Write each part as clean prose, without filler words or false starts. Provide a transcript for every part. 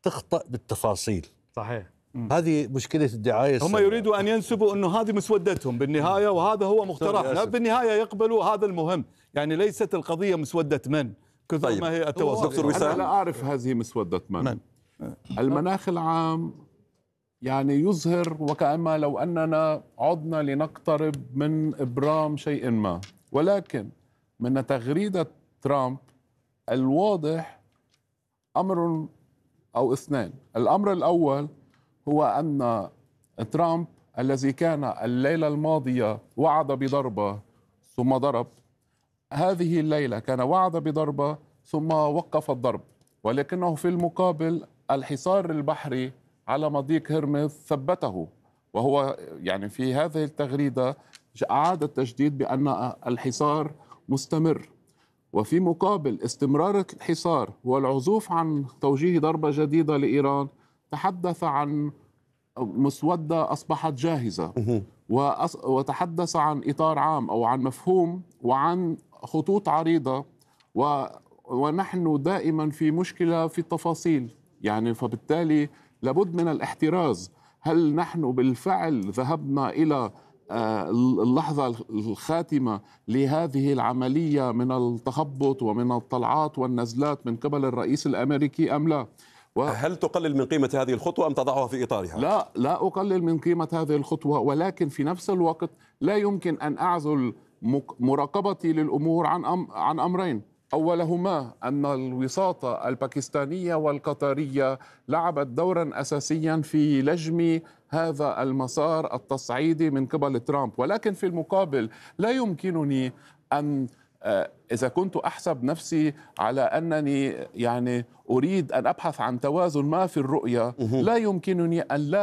تخطئ بالتفاصيل. صحيح. هذه مشكلة الدعاية. هم يريدوا أن ينسبوا أنه هذه مسودتهم بالنهاية وهذا هو مقترح، لا بالنهاية يقبلوا هذا المهم، يعني ليست القضية مسودة من كثر ما هي التواصل. أنا لا أعرف هذه مسودة من. المناخ العام يعني يظهر وكأنما لو أننا عدنا لنقترب من إبرام شيء ما، ولكن من تغريدة ترامب الواضح أمر أو اثنان. الأمر الأول هو أن ترامب الذي كان الليلة الماضية وعد بضربة ثم ضرب، هذه الليلة كان وعد بضربة ثم وقف الضرب، ولكنه في المقابل الحصار البحري على مضيق هرمز ثبته. وهو يعني في هذه التغريدة أعاد التجديد بأن الحصار مستمر، وفي مقابل استمرار الحصار والعزوف عن توجيه ضربة جديدة لإيران تحدث عن مسودة أصبحت جاهزة، وتحدث عن إطار عام أو عن مفهوم وعن خطوط عريضة، ونحن دائما في مشكلة في التفاصيل. يعني فبالتالي لابد من الاحتراز. هل نحن بالفعل ذهبنا إلى اللحظة الخاتمة لهذه العملية من التخبط ومن الطلعات والنزلات من قبل الرئيس الأمريكي أم لا؟ هل تقلل من قيمة هذه الخطوة أم تضعها في إطارها؟ لا أقلل من قيمة هذه الخطوة، ولكن في نفس الوقت لا يمكن أن أعزل مراقبتي للأمور عن أمرين. أولهما أن الوساطة الباكستانية والقطرية لعبت دورا أساسيا في لجم هذا المسار التصعيدي من قبل ترامب، ولكن في المقابل لا يمكنني أن إذا كنت أحسب نفسي على أنني يعني أريد أن أبحث عن توازن ما في الرؤية، لا يمكنني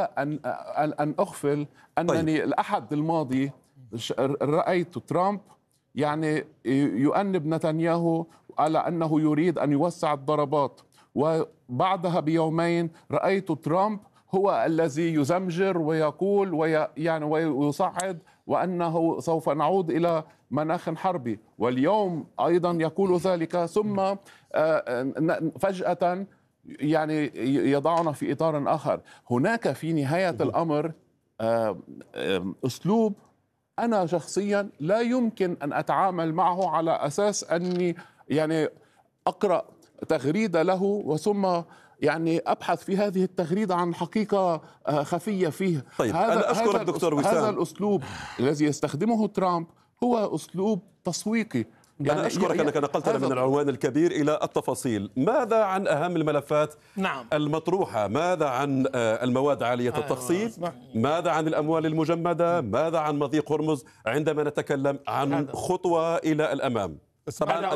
أن أغفل أنني الأحد الماضي رأيت ترامب يعني يؤنب نتنياهو على أنه يريد أن يوسع الضربات، وبعدها بيومين رأيت ترامب هو الذي يزمجر ويقول ويصعد وأنه سوف نعود إلى مناخ حربي، واليوم أيضا يقول ذلك، ثم فجأة يعني يضعنا في إطار آخر. هناك في نهاية الأمر أسلوب أنا شخصيا لا يمكن أن أتعامل معه على أساس أني يعني أقرأ تغريدة له وثم يعني أبحث في هذه التغريدة عن حقيقة خفية فيه. طيب أنا أشكرك دكتور وسام. هذا الأسلوب الذي يستخدمه ترامب هو أسلوب تسويقي. يعني أنا أشكرك أنك نقلتنا من العنوان الكبير إلى التفاصيل. ماذا عن أهم الملفات المطروحة؟ ماذا عن المواد عالية التخصيب؟ ماذا عن الأموال المجمدة؟ ماذا عن مضيق هرمز عندما نتكلم عن خطوة إلى الأمام؟ طبعا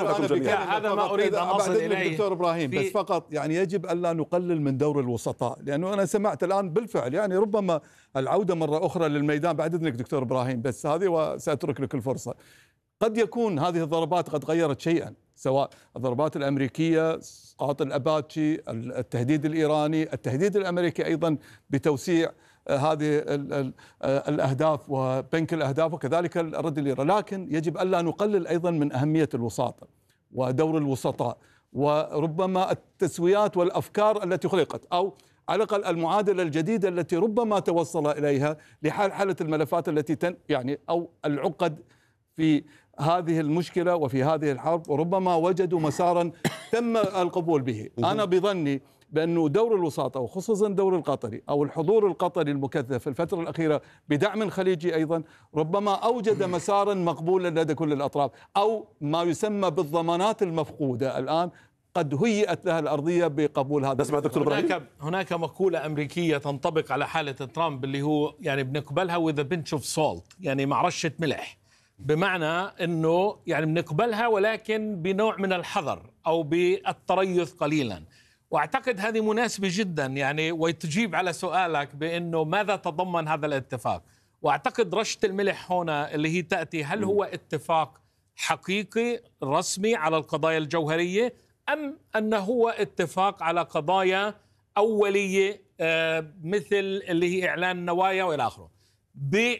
هذا ما أريد أن أصل إليه دكتور إبراهيم، بس فقط يعني يجب ألا نقلل من دور الوسطاء، لأنه أنا سمعت الآن بالفعل يعني ربما العودة مرة أخرى للميدان. بعد إذنك دكتور إبراهيم بس هذه، وسأترك لك الفرصة. قد يكون هذه الضربات قد غيرت شيئا، سواء الضربات الأمريكية، اسقاط الأباتشي، التهديد الإيراني، التهديد الأمريكي أيضا بتوسيع هذه الأهداف وبنك الأهداف، وكذلك الرد الإيراني. لكن يجب ألا نقلل أيضا من أهمية الوساطة ودور الوسطاء، وربما التسويات والأفكار التي خلقت، أو على الأقل المعادلة الجديدة التي ربما توصل إليها لحالة الملفات التي يعني أو العقد في هذه المشكلة وفي هذه الحرب، وربما وجدوا مسارا تم القبول به. أنا بظني بأنه دور الوساطة وخصوصا دور القطري أو الحضور القطري المكثف في الفترة الأخيرة بدعم خليجي أيضا ربما أوجد مسارا مقبولا لدى كل الأطراف، أو ما يسمى بالضمانات المفقودة الآن قد هيئت لها الأرضية بقبول هذا. نسمع دكتور إبراهيم. هناك مقولة أمريكية تنطبق على حالة ترامب اللي هو يعني بنقبلها with a pinch of salt، يعني مع رشة ملح، بمعنى أنه يعني بنقبلها ولكن بنوع من الحذر أو بالتريث قليلا. وأعتقد هذه مناسبة جدا يعني، وتجيب على سؤالك بأنه ماذا تضمن هذا الاتفاق. وأعتقد رشة الملح هنا اللي هي تأتي، هل هو اتفاق حقيقي رسمي على القضايا الجوهرية، أم أنه هو اتفاق على قضايا أولية مثل اللي هي إعلان النوايا وإلى آخره.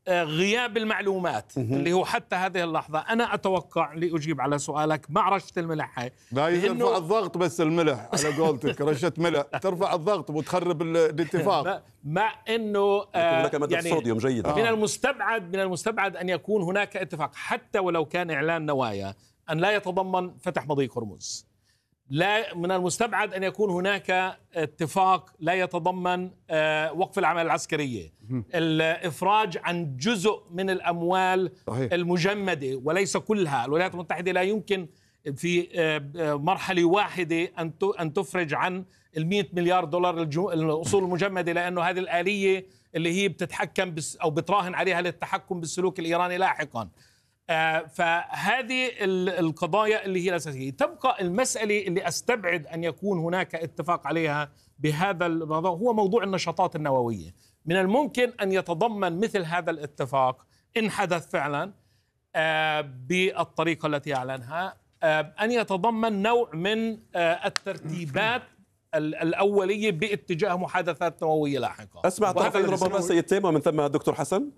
غياب المعلومات اللي هو حتى هذه اللحظة أنا أتوقع لأجيب على سؤالك مع رشة الملح هاي لا يرفع الضغط، بس الملح على قولتك رشة ملح ترفع الضغط وتخرب الاتفاق. مع أنه هناك مادة صوديوم جيدة. من المستبعد أن يكون هناك اتفاق حتى ولو كان إعلان نوايا أن لا يتضمن فتح مضيق هرمز. لا، من المستبعد أن يكون هناك اتفاق لا يتضمن وقف الأعمال العسكرية، الإفراج عن جزء من الأموال المجمدة وليس كلها. الولايات المتحدة لا يمكن في مرحلة واحدة أن تفرج عن $100 مليار الأصول المجمدة، لأنه هذه الآلية اللي هي بتتحكم أو بتراهن عليها للتحكم بالسلوك الإيراني لاحقا. فهذه القضايا اللي هي الأساسية. تبقى المسألة اللي أستبعد أن يكون هناك اتفاق عليها بهذا الموضوع هو موضوع النشاطات النووية. من الممكن أن يتضمن مثل هذا الاتفاق إن حدث فعلا بالطريقة التي أعلنها أن يتضمن نوع من الترتيبات الأولية باتجاه محادثات نووية لاحقا. أسمع الطرفين ربما سيد تيم ومن ثم دكتور حسن.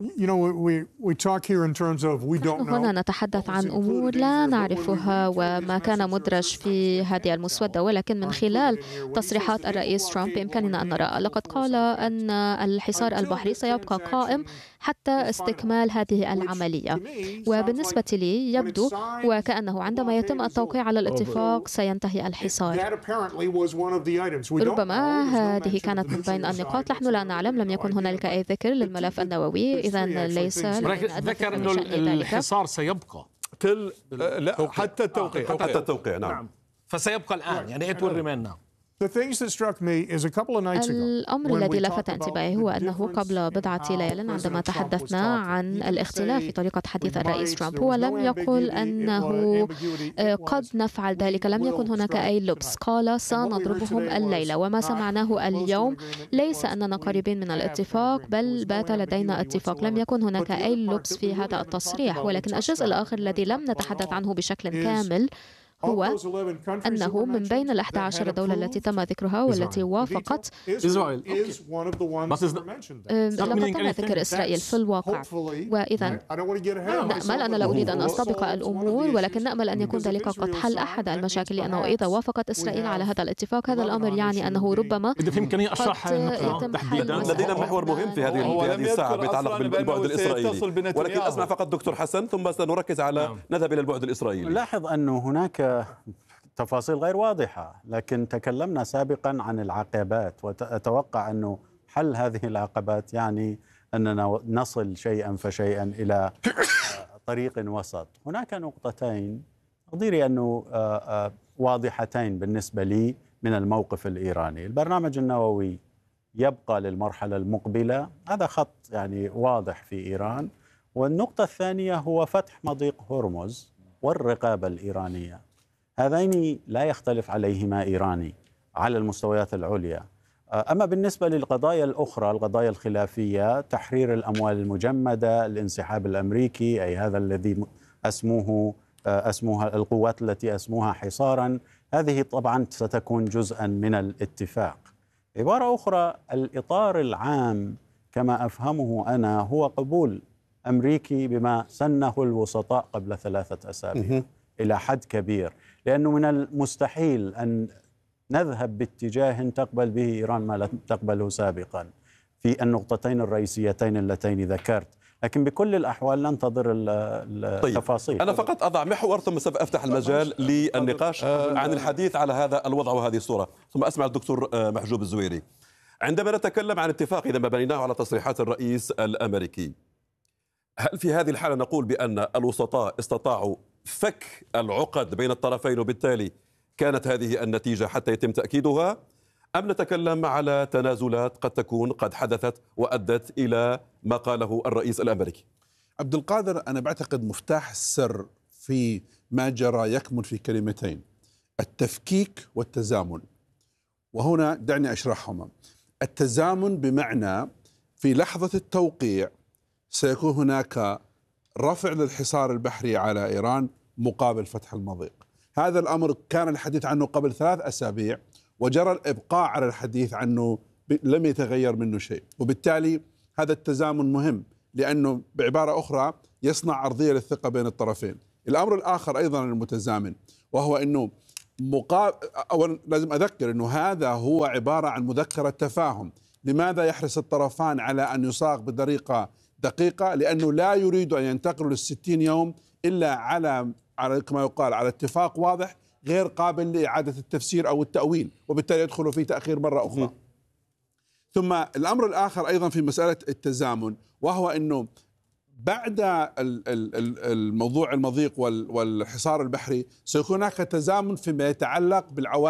هنا نتحدث عن أمور لا نعرفها وما كان مدرج في هذه المسودة، ولكن من خلال تصريحات الرئيس ترامب بإمكاننا أن نرى. لقد قال أن الحصار البحري سيبقى قائم حتى استكمال هذه العملية، وبالنسبة لي يبدو وكأنه عندما يتم التوقيع على الاتفاق سينتهي الحصار. ربما هذه كانت من بين النقاط. نحن لا نعلم، لم يكن هنالك أي ذكر للملف النووي، إذن ليس ذكر أنه الحصار سيبقى لا حتى التوقيع نعم. فسيبقى الآن، يعني it will remain now. الأمر الذي لفت انتباهي هو أنه قبل بضعة ليال عندما تحدثنا عن الاختلاف في طريقة حديث الرئيس ترامب هو لم يقل أنه قد نفعل ذلك، لم يكن هناك أي لبس، قال سنضربهم الليلة. وما سمعناه اليوم ليس أننا قريبين من الاتفاق، بل بات لدينا اتفاق. لم يكن هناك أي لبس في هذا التصريح. ولكن الجزء الآخر الذي لم نتحدث عنه بشكل كامل هو أنه من بين 11 دولة التي تم ذكرها والتي وافقت إسرائيل لقد تم ذكر إسرائيل في الواقع. وإذا نأمل، أنا لا أريد أن أستبق الأمور، ولكن نأمل أن يكون ذلك قد حل أحد المشاكل، لأنه إذا وافقت إسرائيل على هذا الاتفاق هذا الأمر يعني أنه ربما إذا في إمكانية أشرح تحديدا. لدينا محور مهم في هذه الساعة يتعلق بالبعد الإسرائيلي، ولكن أسمع فقط دكتور حسن ثم سنركز على نذهب إلى البعد الإسرائيلي. لاحظ أنه هناك تفاصيل غير واضحة، لكن تكلمنا سابقا عن العقبات، وأتوقع أنه حل هذه العقبات يعني أننا نصل شيئا فشيئا إلى طريق وسط. هناك نقطتين تقديري أنه واضحتين بالنسبة لي من الموقف الإيراني. البرنامج النووي يبقى للمرحلة المقبلة، هذا خط يعني واضح في إيران. والنقطة الثانية هو فتح مضيق هرمز والرقابة الإيرانية، هذين لا يختلف عليهما إيراني على المستويات العليا. أما بالنسبة للقضايا الأخرى، القضايا الخلافية، تحرير الأموال المجمدة، الانسحاب الأمريكي، أي هذا الذي أسموها القوات التي أسموها حصارا، هذه طبعا ستكون جزءا من الاتفاق. عبارة أخرى، الإطار العام كما أفهمه أنا هو قبول أمريكي بما سنه الوسطاء قبل 3 أسابيع إلى حد كبير، لأنه من المستحيل أن نذهب باتجاه تقبل به إيران ما لم تقبله سابقا في النقطتين الرئيسيتين اللتين ذكرت. لكن بكل الأحوال ننتظر التفاصيل. طيب. أنا فقط أضع محور ثم سوف أفتح المجال للنقاش عن الحديث على هذا الوضع وهذه الصورة، ثم أسمع الدكتور محجوب الزويري. عندما نتكلم عن اتفاق إذا ما بنيناه على تصريحات الرئيس الأمريكي، هل في هذه الحالة نقول بأن الوسطاء استطاعوا فك العقد بين الطرفين وبالتالي كانت هذه النتيجة حتى يتم تأكيدها، أم نتكلم على تنازلات قد تكون قد حدثت وأدت إلى ما قاله الرئيس الأمريكي؟ عبد القادر، أنا بعتقد مفتاح السر في ما جرى يكمن في كلمتين: التفكيك والتزامن. وهنا دعني أشرحهما. التزامن بمعنى في لحظة التوقيع سيكون هناك رفع للحصار البحري على إيران مقابل فتح المضيق. هذا الأمر كان الحديث عنه قبل 3 أسابيع وجرى الإبقاء على الحديث عنه، لم يتغير منه شيء، وبالتالي هذا التزامن مهم لأنه بعبارة أخرى يصنع أرضية للثقة بين الطرفين. الأمر الآخر أيضا المتزامن، وهو أنه أولا لازم أذكر أنه هذا هو عبارة عن مذكرة تفاهم. لماذا يحرص الطرفان على أن يصاغ بطريقة دقيقة؟ لأنه لا يريد أن ينتقلوا ل60 يوم إلا على كما يقال على اتفاق واضح غير قابل لإعادة التفسير أو التأويل، وبالتالي يدخلوا في تأخير مرة أخرى. ثم الأمر الآخر أيضا في مسألة التزامن، وهو أنه بعد الموضوع المضيق والحصار البحري سيكون هناك تزامن فيما يتعلق بالعوائد